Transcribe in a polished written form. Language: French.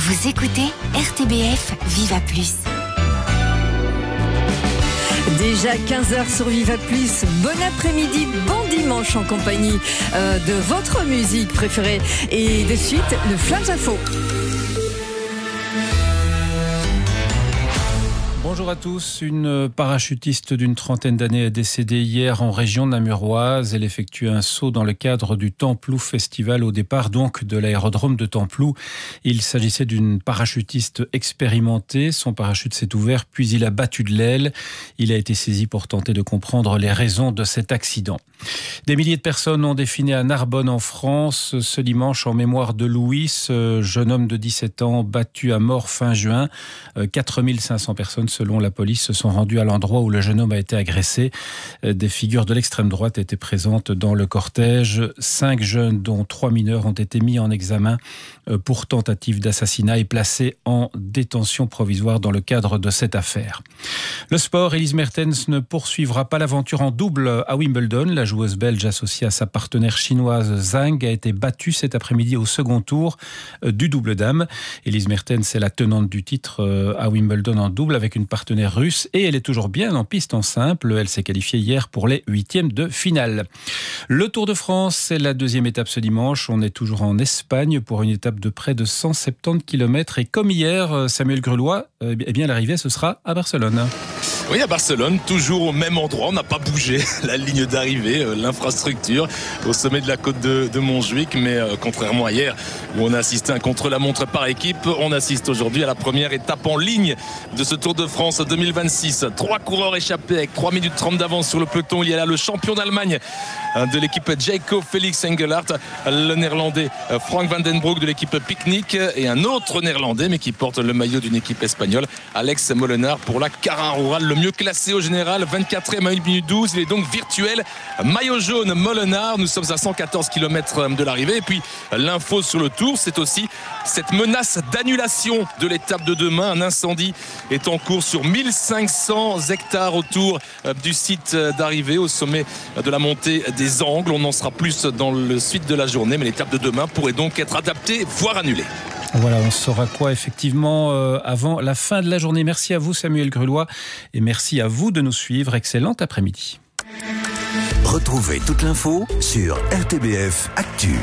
Vous écoutez RTBF Viva Plus. Déjà 15h sur Viva Plus. Bon après-midi, bon dimanche en compagnie de votre musique préférée. Et de suite, le Flash Info. Bonjour à tous. Une parachutiste d'une trentaine d'années est décédée hier en région namuroise. Elle effectuait un saut dans le cadre du Templou Festival au départ donc de l'aérodrome de Templou. Il s'agissait d'une parachutiste expérimentée. Son parachute s'est ouvert puis il a battu de l'aile. Il a été saisi pour tenter de comprendre les raisons de cet accident. Des milliers de personnes ont défilé à Narbonne en France ce dimanche en mémoire de Louis, ce jeune homme de 17 ans battu à mort fin juin. 4500 personnes selon la police, se sont rendus à l'endroit où le jeune homme a été agressé. Des figures de l'extrême droite étaient présentes dans le cortège. 5 jeunes, dont 3 mineurs, ont été mis en examen pour tentative d'assassinat et placés en détention provisoire dans le cadre de cette affaire. Le sport, Elise Mertens ne poursuivra pas l'aventure en double à Wimbledon. La joueuse belge associée à sa partenaire chinoise Zhang a été battue cet après-midi au second tour du double dame. Elise Mertens est la tenante du titre à Wimbledon en double avec une partenaire russe et elle est toujours bien en piste en simple. Elle s'est qualifiée hier pour les 8e de finale. Le Tour de France, c'est la deuxième étape ce dimanche. On est toujours en Espagne pour une étape de près de 170 km et comme hier, Samuel Grelois, eh bien l'arrivée ce sera à Barcelone. Oui, à Barcelone, toujours au même endroit. On n'a pas bougé la ligne d'arrivée, l'infrastructure au sommet de la côte de Montjuïc. Mais contrairement à hier, où on a assisté à un contre-la-montre par équipe, on assiste aujourd'hui à la première étape en ligne de ce Tour de France 2026. 3 coureurs échappés avec 3 minutes 30 d'avance sur le peloton. Il y a là le champion d'Allemagne de l'équipe Jayco Félix Engelhardt, le néerlandais Frank van den Broek de l'équipe Picnic et un autre néerlandais mais qui porte le maillot d'une équipe espagnole, Alex Molenaar pour la Carin-Rural. Le mieux classé au général, 24e à 1 minute 12, il est donc virtuel. Maillot jaune, Molenaar, nous sommes à 114 km de l'arrivée. Et puis l'info sur le Tour, c'est aussi cette menace d'annulation de l'étape de demain. Un incendie est en cours sur 1500 hectares autour du site d'arrivée au sommet de la montée des Angles. On en sera plus dans le suite de la journée, mais l'étape de demain pourrait donc être adaptée, voire annulée. Voilà, on saura quoi effectivement avant la fin de la journée. Merci à vous Samuel Grelois et merci à vous de nous suivre. Excellent après-midi. Retrouvez toute l'info sur RTBF Actu.